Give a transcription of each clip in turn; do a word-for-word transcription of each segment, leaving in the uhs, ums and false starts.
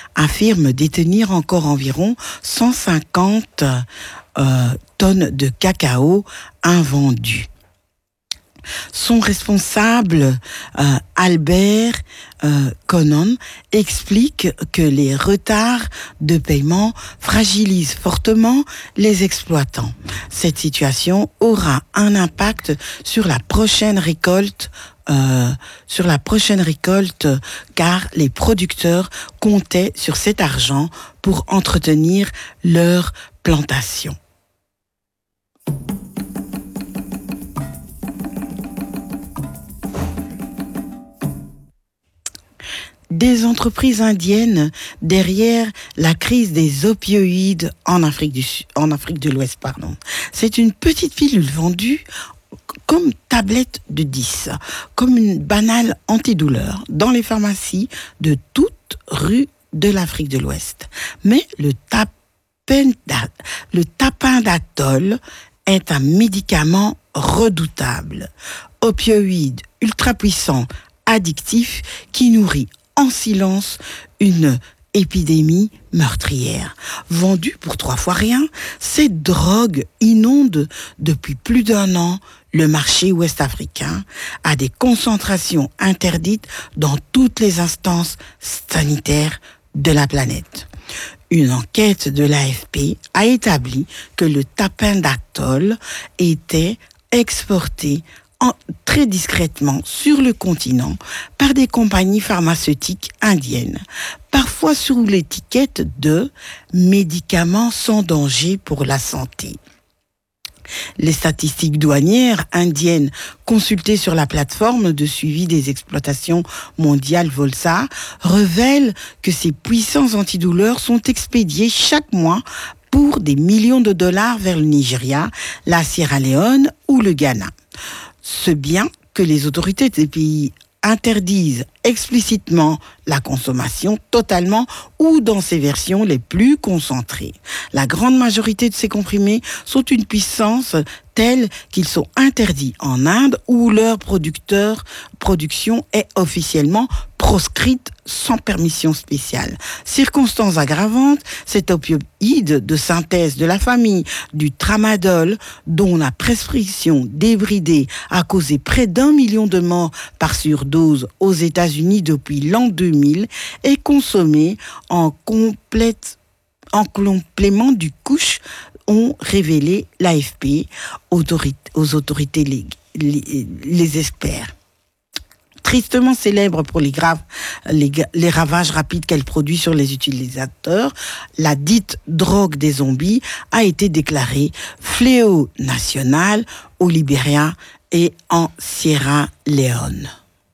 affirme détenir encore environ cent cinquante euh, tonnes de cacao invendus. Son responsable, euh, Albert euh, Conon, explique que les retards de paiement fragilisent fortement les exploitants. Cette situation aura un impact sur la prochaine récolte, euh, sur la prochaine récolte, car les producteurs comptaient sur cet argent pour entretenir leur plantation. Des entreprises indiennes derrière la crise des opioïdes en Afrique du Sud, en Afrique de l'Ouest, pardon. C'est une petite pilule vendue comme tablette de dix, comme une banale antidouleur dans les pharmacies de toute rue de l'Afrique de l'Ouest. Mais le, tapenda, le tapindatol est un médicament redoutable, opioïde ultra puissant, addictif, qui nourrit en silence une épidémie meurtrière. Vendue pour trois fois rien, cette drogue inonde depuis plus d'un an le marché ouest-africain à des concentrations interdites dans toutes les instances sanitaires de la planète. Une enquête de l'A F P a établi que le tapindatol était exporté En, très discrètement sur le continent par des compagnies pharmaceutiques indiennes, parfois sous l'étiquette de médicaments sans danger pour la santé. Les statistiques douanières indiennes consultées sur la plateforme de suivi des exploitations mondiales Volsa révèlent que ces puissants antidouleurs sont expédiés chaque mois pour des millions de dollars vers le Nigeria, la Sierra Leone ou le Ghana. Ce bien que les autorités des pays interdisent explicitement la consommation totalement ou dans ses versions les plus concentrées. La grande majorité de ces comprimés sont une puissance telle qu'ils sont interdits en Inde où leur producteur, production est officiellement proscrite sans permission spéciale. Circonstance aggravante, cet opioïde de synthèse de la famille du tramadol, dont la prescription débridée a causé près d'un million de morts par surdose aux États-Unis depuis l'an deux mille, est consommé en complète en complément du couche, ont révélé l'A F P autorité, aux autorités les, les, les experts. Tristement célèbre pour les, graves, les, les ravages rapides qu'elle produit sur les utilisateurs, la dite drogue des zombies a été déclarée fléau national au Libéria et en Sierra Leone.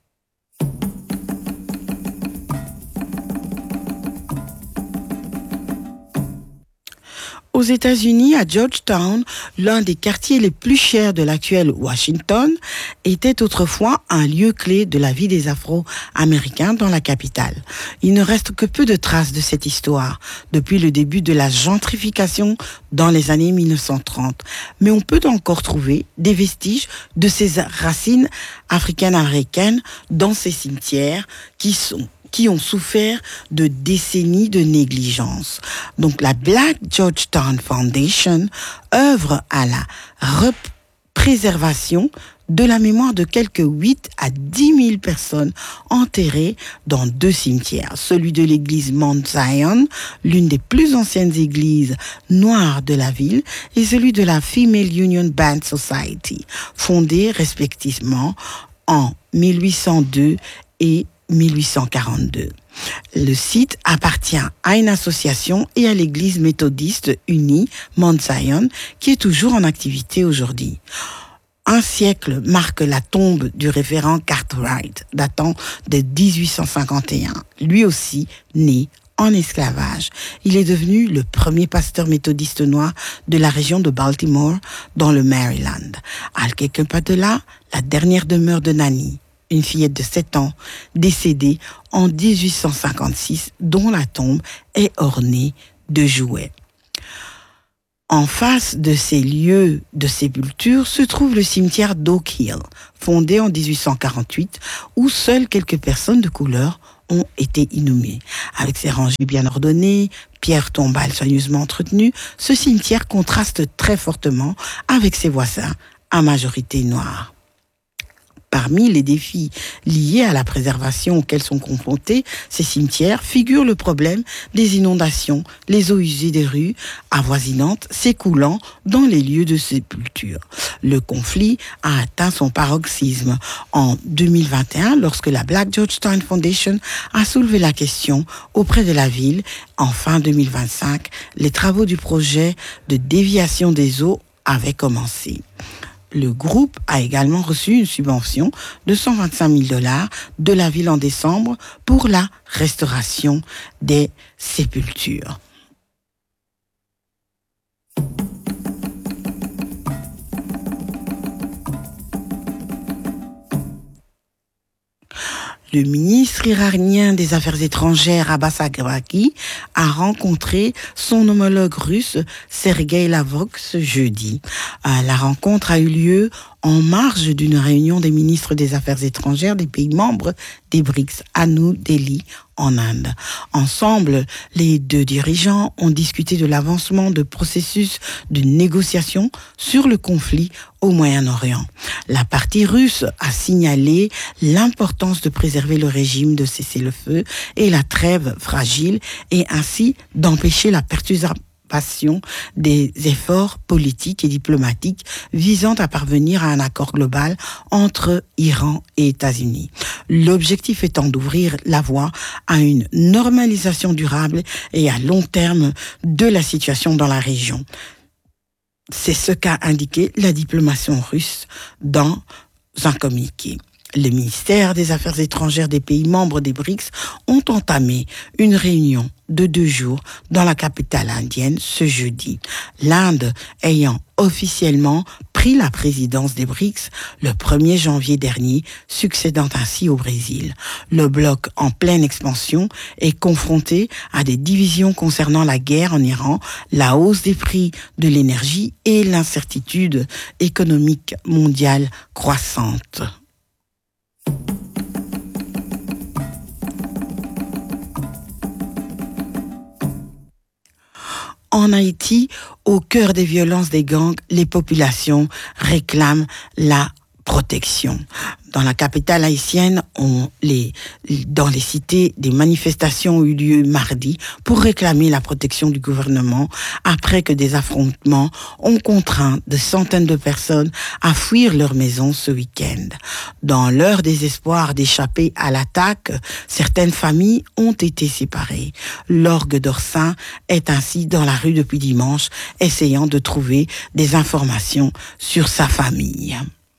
Aux États-Unis, à Georgetown, l'un des quartiers les plus chers de l'actuel Washington, était autrefois un lieu clé de la vie des Afro-Américains dans la capitale. Il ne reste que peu de traces de cette histoire depuis le début de la gentrification dans les années mille neuf cent trente. Mais on peut encore trouver des vestiges de ces racines africaines-américaines dans ces cimetières qui sont qui ont souffert de décennies de négligence. Donc la Black Georgetown Foundation œuvre à la préservation de la mémoire de quelques huit à dix mille personnes enterrées dans deux cimetières. Celui de l'église Mount Zion, l'une des plus anciennes églises noires de la ville, et celui de la Female Union Band Society, fondée respectivement en mille huit cent deux et mille huit cent quarante-deux. Le site appartient à une association et à l'église méthodiste unie Mount Zion qui est toujours en activité aujourd'hui. Un siècle marque la tombe du révérend Cartwright, datant de dix-huit cent cinquante et un. Lui aussi né en esclavage. Il est devenu le premier pasteur méthodiste noir de la région de Baltimore, dans le Maryland. À quelques pas de là, la dernière demeure de Nanny, une fillette de sept ans, décédée en dix-huit cent cinquante-six, dont la tombe est ornée de jouets. En face de ces lieux de sépulture se trouve le cimetière d'Oak Hill, fondé en dix-huit cent quarante-huit, où seules quelques personnes de couleur ont été inhumés. Avec ses rangées bien ordonnées, pierres tombales soigneusement entretenues, ce cimetière contraste très fortement avec ses voisins, à majorité noirs. Parmi les défis liés à la préservation auxquels sont confrontés ces cimetières figure le problème des inondations, les eaux usées des rues avoisinantes s'écoulant dans les lieux de sépulture. Le conflit a atteint son paroxysme en deux mille vingt et un lorsque la Black Georgetown Foundation a soulevé la question auprès de la ville. En fin deux mille vingt-cinq, les travaux du projet de déviation des eaux avaient commencé. Le groupe a également reçu une subvention de cent vingt-cinq mille dollars de la ville en décembre pour la restauration des sépultures. Le ministre iranien des Affaires étrangères, Abbas Arghati, a rencontré son homologue russe, Sergei Lavrov, ce jeudi. La rencontre a eu lieu en marge d'une réunion des ministres des Affaires étrangères des pays membres des B R I C S à New Delhi, en Inde. Ensemble, les deux dirigeants ont discuté de l'avancement de processus de négociation sur le conflit au Moyen-Orient. La partie russe a signalé l'importance de préserver le régime de cessez-le-feu et la trêve fragile et ainsi d'empêcher la perturbation des efforts politiques et diplomatiques visant à parvenir à un accord global entre Iran et États-Unis. L'objectif étant d'ouvrir la voie à une normalisation durable et à long terme de la situation dans la région. C'est ce qu'a indiqué la diplomatie russe dans un communiqué. Le ministère des Affaires étrangères des pays membres des B R I C S ont entamé une réunion de deux jours dans la capitale indienne ce jeudi. L'Inde ayant officiellement pris la présidence des B R I C S le premier janvier dernier, succédant ainsi au Brésil. Le bloc en pleine expansion est confronté à des divisions concernant la guerre en Iran, la hausse des prix de l'énergie et l'incertitude économique mondiale croissante. En Haïti, au cœur des violences des gangs, les populations réclament la protection. Dans la capitale haïtienne, on les, dans les cités, des manifestations ont eu lieu mardi pour réclamer la protection du gouvernement après que des affrontements ont contraint de centaines de personnes à fuir leur maison ce week-end. Dans leur désespoir d'échapper à l'attaque, certaines familles ont été séparées. L'orgue d'Orsin est ainsi dans la rue depuis dimanche, essayant de trouver des informations sur sa famille.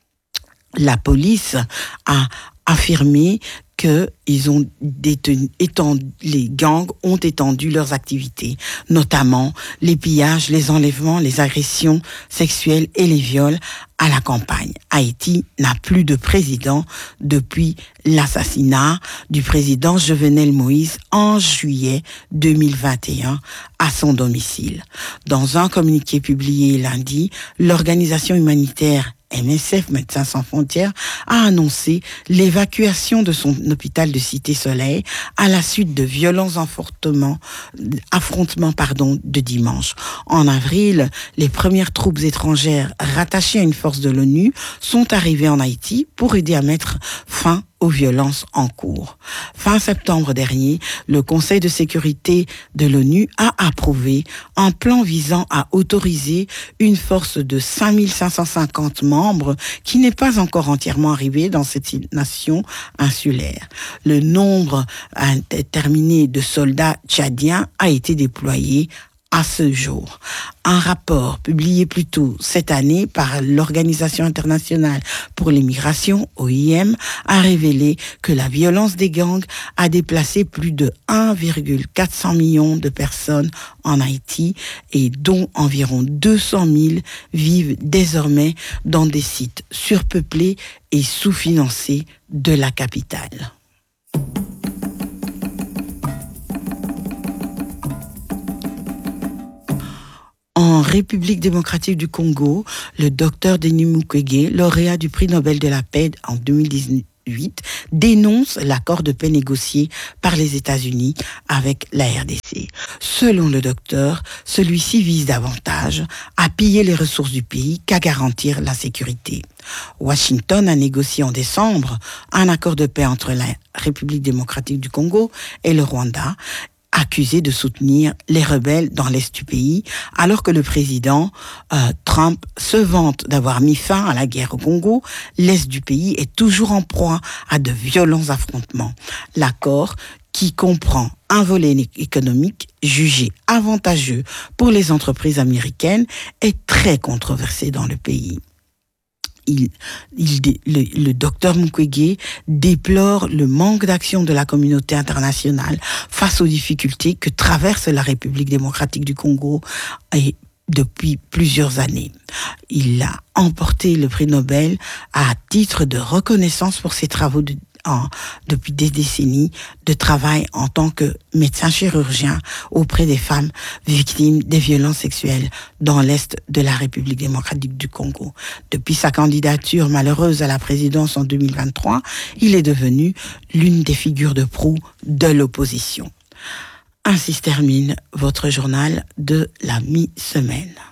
La police a affirmé que ils ont détenu, étendu, les gangs ont étendu leurs activités, notamment les pillages, les enlèvements, les agressions sexuelles et les viols à la campagne. Haïti n'a plus de président depuis l'assassinat du président Jovenel Moïse en juillet deux mille vingt et un à son domicile. Dans un communiqué publié lundi, l'organisation humanitaire M S F, Médecins sans frontières, a annoncé l'évacuation de son hôpital de Cité-Soleil à la suite de violents affrontements, affrontements pardon, de dimanche. En avril, les premières troupes étrangères rattachées à une force de l'ONU sont arrivées en Haïti pour aider à mettre fin aux violences en cours. Fin septembre dernier, le Conseil de sécurité de l'ONU a approuvé un plan visant à autoriser une force de cinq mille cinq cent cinquante membres qui n'est pas encore entièrement arrivée dans cette nation insulaire. Le nombre indéterminé de soldats tchadiens a été déployé à ce jour. Un rapport publié plus tôt cette année par l'Organisation internationale pour les migrations, O I M, a révélé que la violence des gangs a déplacé plus de un virgule quatre cents millions de personnes en Haïti et dont environ deux cent mille vivent désormais dans des sites surpeuplés et sous-financés de la capitale. En République démocratique du Congo, le docteur Denis Mukwege, lauréat du prix Nobel de la paix en deux mille dix-huit, huit dénonce l'accord de paix négocié par les États-Unis avec la R D C. Selon le docteur, celui-ci vise davantage à piller les ressources du pays qu'à garantir la sécurité. Washington a négocié en décembre un accord de paix entre la République démocratique du Congo et le Rwanda, accusé de soutenir les rebelles dans l'est du pays, alors que le président euh, Trump se vante d'avoir mis fin à la guerre au Congo. L'est du pays est toujours en proie à de violents affrontements. L'accord, qui comprend un volet économique jugé avantageux pour les entreprises américaines, est très controversé dans le pays. Il, il, le, le docteur Mukwege déplore le manque d'action de la communauté internationale face aux difficultés que traverse la République démocratique du Congo et depuis plusieurs années. Il a emporté le prix Nobel à titre de reconnaissance pour ses travaux de En, depuis des décennies de travail en tant que médecin chirurgien auprès des femmes victimes des violences sexuelles dans l'Est de la République démocratique du Congo. Depuis sa candidature malheureuse à la présidence en deux mille vingt-trois, il est devenu l'une des figures de proue de l'opposition. Ainsi se termine votre journal de la mi-semaine.